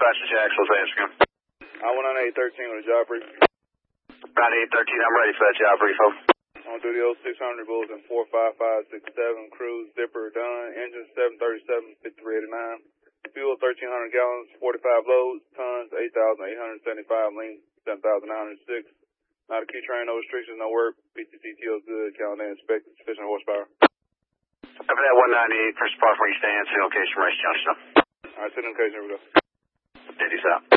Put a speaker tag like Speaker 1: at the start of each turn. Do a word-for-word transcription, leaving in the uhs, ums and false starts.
Speaker 1: Dispatcher Jackson, what's answering?
Speaker 2: I went on eight thirteen with a job brief.
Speaker 1: Round eight thirteen, I'm ready for that job brief, folks.
Speaker 2: On duty oh six hundred bulls and four five five six seven, cruise, zipper done, engine seven thirty-seven, fifty-three eighty-nine, fuel thirteen hundred gallons, forty-five loads, tons, eight thousand eight hundred seventy-five, length, seven thousand nine hundred six. Not a key train, no restrictions, no work, P T C T O good, calendar inspected, sufficient horsepower.
Speaker 1: Over that one ninety-eight, first part where you stand, single location, race junction.
Speaker 2: Alright, send location, here we go.
Speaker 1: Diddy's out.